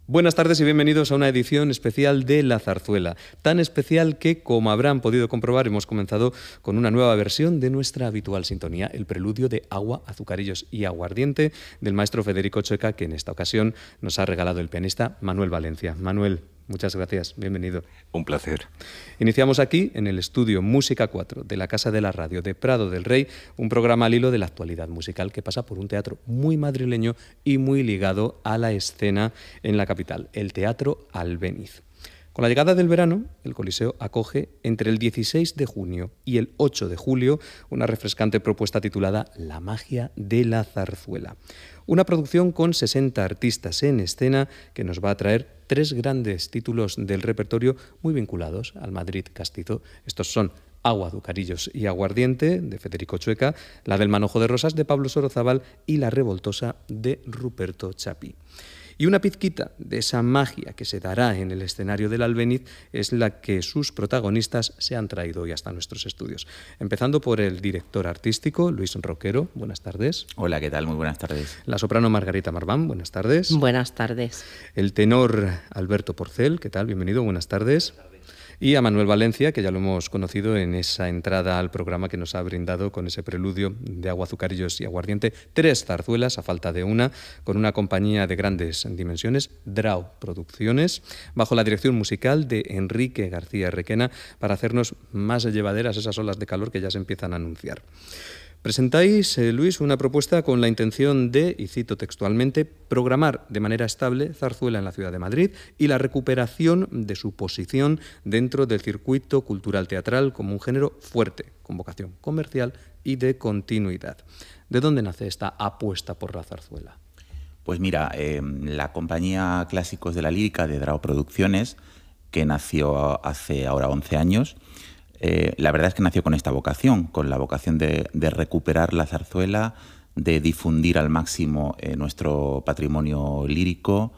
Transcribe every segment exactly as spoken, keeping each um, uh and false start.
Buenas tardes y bienvenidos a una edición especial de La Zarzuela. Tan especial que, como habrán podido comprobar, hemos comenzado con una nueva versión de nuestra habitual sintonía, el preludio de Agua, Azucarillos y Aguardiente del maestro Federico Chueca, que en esta ocasión nos ha regalado el pianista Manuel Valencia. Manuel, muchas gracias, bienvenido. Un placer. Iniciamos aquí, en el estudio Música cuatro de la Casa de la Radio de Prado del Rey, un programa al hilo de la actualidad musical que pasa por un teatro muy madrileño y muy ligado a la escena en la capital, el Teatro Albéniz. Con la llegada del verano, el Coliseo acoge entre el dieciséis de junio y el ocho de julio una refrescante propuesta titulada La magia de la zarzuela. Una producción con sesenta artistas en escena que nos va a traer tres grandes títulos del repertorio muy vinculados al Madrid castizo. Estos son Agua, Azucarillos y Aguardiente, de Federico Chueca, la del Manojo de Rosas, de Pablo Sorozábal, y La revoltosa, de Ruperto Chapí. Y una pizquita de esa magia que se dará en el escenario del Albéniz es la que sus protagonistas se han traído hoy hasta nuestros estudios. Empezando por el director artístico, Luis Roquero. Buenas tardes. Hola, ¿qué tal? Muy buenas tardes. La soprano Margarita Marván. Buenas tardes. Buenas tardes. El tenor Alberto Porcel. ¿Qué tal? Bienvenido. Buenas tardes. Y a Manuel Valencia, que ya lo hemos conocido en esa entrada al programa que nos ha brindado con ese preludio de Agua, Azucarillos y Aguardiente. Tres zarzuelas, a falta de una, con una compañía de grandes dimensiones, Drau Producciones, bajo la dirección musical de Enrique García Requena, para hacernos más llevaderas esas olas de calor que ya se empiezan a anunciar. Presentáis, eh, Luis, una propuesta con la intención de, y cito textualmente, programar de manera estable zarzuela en la ciudad de Madrid y la recuperación de su posición dentro del circuito cultural teatral como un género fuerte, con vocación comercial y de continuidad. ¿De dónde nace esta apuesta por la zarzuela? Pues mira, eh, la compañía Clásicos de la Lírica de Drau Producciones, que nació hace ahora once años, Eh, la verdad es que nació con esta vocación, con la vocación de, de recuperar la zarzuela, de difundir al máximo eh, nuestro patrimonio lírico,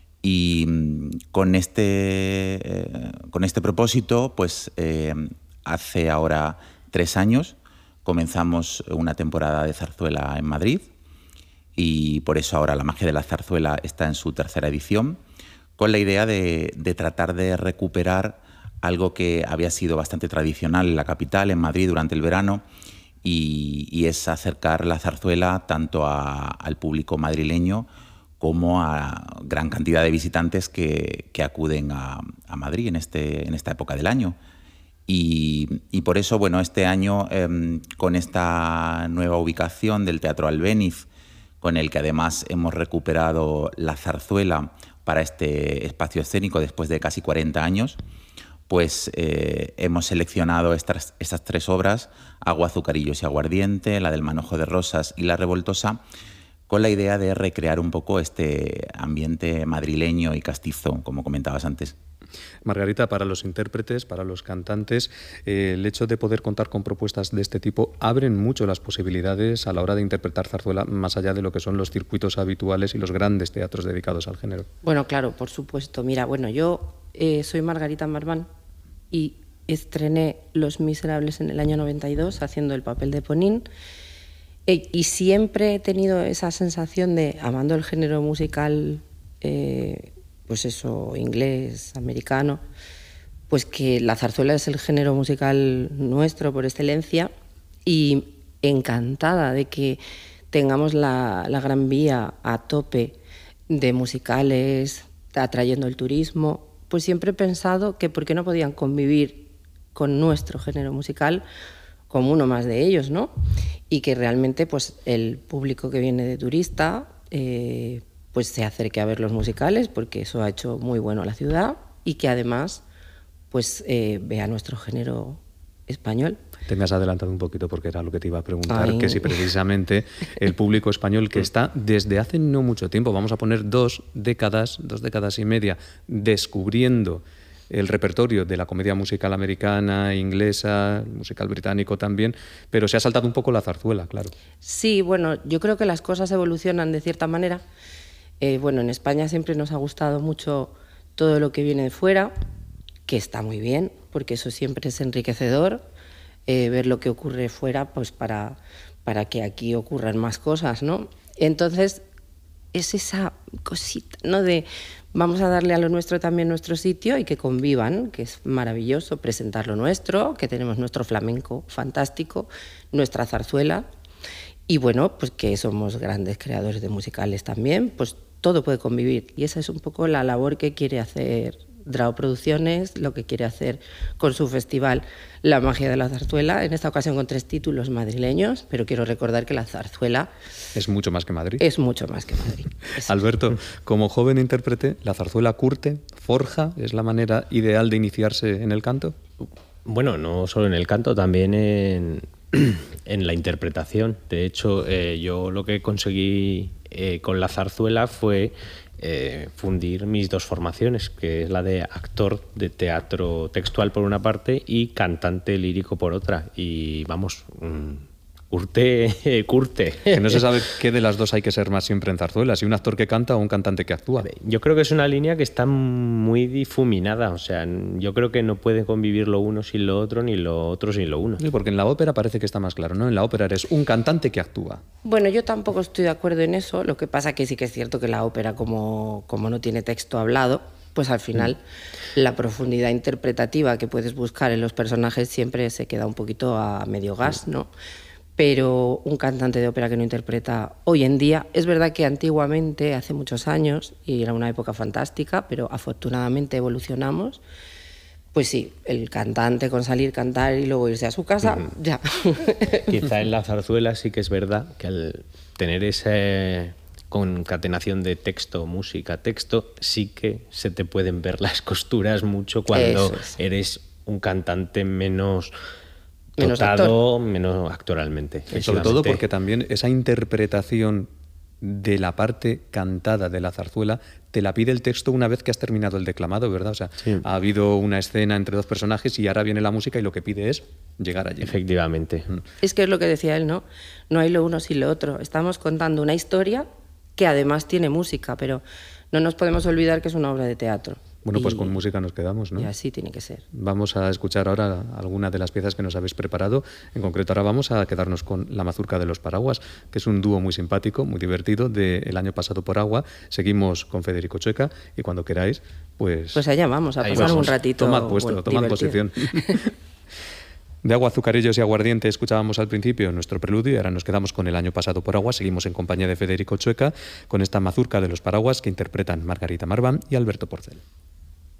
y mm, con, este, eh, con este propósito, pues eh, hace ahora tres años comenzamos una temporada de zarzuela en Madrid, y por eso ahora La magia de la zarzuela está en su tercera edición, con la idea de, de tratar de recuperar algo que había sido bastante tradicional en la capital, en Madrid, durante el verano, y, y es acercar la zarzuela tanto a, al público madrileño como a gran cantidad de visitantes que, que acuden a, a Madrid en, este, en esta época del año. Y, y por eso, bueno, este año, eh, con esta nueva ubicación del Teatro Albéniz, con el que además hemos recuperado la zarzuela para este espacio escénico después de casi cuarenta años, pues eh, hemos seleccionado estas, estas tres obras, Agua, Azucarillos y Aguardiente, la del Manojo de Rosas y La revoltosa, con la idea de recrear un poco este ambiente madrileño y castizo, como comentabas antes. Margarita, para los intérpretes, para los cantantes, eh, el hecho de poder contar con propuestas de este tipo abren mucho las posibilidades a la hora de interpretar zarzuela, más allá de lo que son los circuitos habituales y los grandes teatros dedicados al género. Bueno, claro, por supuesto. Mira, bueno, yo eh, soy Margarita Marván y estrené Los Miserables en el año noventa y dos haciendo el papel de Ponín, e, y siempre he tenido esa sensación de, amando el género musical, eh, pues eso, inglés, americano, pues que la zarzuela es el género musical nuestro por excelencia, y encantada de que tengamos la, la Gran Vía a tope de musicales, atrayendo el turismo. Pues siempre he pensado que por qué no podían convivir con nuestro género musical como uno más de ellos, ¿no? Y que realmente pues el público que viene de turista eh, pues se acerque a ver los musicales, porque eso ha hecho muy bueno a la ciudad, y que además pues eh, vea nuestro género español. Te me has adelantado un poquito porque era lo que te iba a preguntar, Ay. que si precisamente el público español, que está desde hace no mucho tiempo, vamos a poner dos décadas, dos décadas y media, descubriendo el repertorio de la comedia musical americana, inglesa, musical británico también, pero se ha saltado un poco la zarzuela, claro. Sí, bueno, yo creo que las cosas evolucionan de cierta manera. Eh, bueno, en España siempre nos ha gustado mucho todo lo que viene de fuera, que está muy bien, porque eso siempre es enriquecedor, eh, ver lo que ocurre fuera, pues para, para que aquí ocurran más cosas, ¿no? Entonces, es esa cosita, ¿no? De vamos a darle a lo nuestro también nuestro sitio y que convivan, que es maravilloso presentar lo nuestro, que tenemos nuestro flamenco fantástico, nuestra zarzuela, y bueno, pues que somos grandes creadores de musicales también, pues todo puede convivir. Y esa es un poco la labor que quiere hacer Drao Producciones, lo que quiere hacer con su festival La Magia de la Zarzuela, en esta ocasión con tres títulos madrileños, pero quiero recordar que la zarzuela es mucho más que Madrid. Es mucho más que Madrid. Es... Alberto, como joven intérprete, ¿la zarzuela curte, forja? ¿Es la manera ideal de iniciarse en el canto? Bueno, no solo en el canto, también en, en la interpretación. De hecho, eh, yo lo que conseguí eh, con la zarzuela fue Eh, fundir mis dos formaciones, que es la de actor de teatro textual por una parte y cantante lírico por otra. Y vamos, mmm, curte, curte. Que no se sabe qué de las dos hay que ser más siempre en zarzuela, si un actor que canta o un cantante que actúa. Yo creo que es una línea que está muy difuminada, o sea, yo creo que no puede convivir lo uno sin lo otro, ni lo otro sin lo uno. Sí, porque en la ópera parece que está más claro, ¿no? En la ópera eres un cantante que actúa. Bueno, yo tampoco estoy de acuerdo en eso, lo que pasa que sí que es cierto que la ópera, como, como no tiene texto hablado, pues al final mm. la profundidad interpretativa que puedes buscar en los personajes siempre se queda un poquito a medio gas, ¿no? Pero un cantante de ópera que no interpreta hoy en día, es verdad que antiguamente, hace muchos años, y era una época fantástica, pero afortunadamente evolucionamos, pues sí, el cantante con salir, cantar y luego irse a su casa, uh-huh. ya. Quizá en la zarzuela sí que es verdad que al tener esa concatenación de texto, música, texto, sí que se te pueden ver las costuras mucho cuando es. eres un cantante menos... Menos dotado, actor. menos actoralmente. Sobre todo porque también esa interpretación de la parte cantada de la zarzuela te la pide el texto una vez que has terminado el declamado, ¿verdad? O sea, sí. ha habido una escena entre dos personajes y ahora viene la música y lo que pide es llegar allí. Efectivamente. Mm. Es que es lo que decía él, ¿no? No hay lo uno sin lo otro. Estamos contando una historia que además tiene música, pero no nos podemos olvidar que es una obra de teatro. Bueno, pues y, con música nos quedamos, ¿no? Y así tiene que ser. Vamos a escuchar ahora algunas de las piezas que nos habéis preparado. En concreto, ahora vamos a quedarnos con La Mazurca de los Paraguas, que es un dúo muy simpático, muy divertido, del año pasado por Agua. Seguimos con Federico Chueca y cuando queráis, pues... Pues allá vamos, a pasar vamos. un ratito. Tomad puesto, bueno, tomad posición. De Agua, Azucarillos y Aguardiente escuchábamos al principio nuestro preludio y ahora nos quedamos con El año pasado por Agua. Seguimos en compañía de Federico Chueca con esta Mazurca de los Paraguas que interpretan Margarita Marván y Alberto Porcel.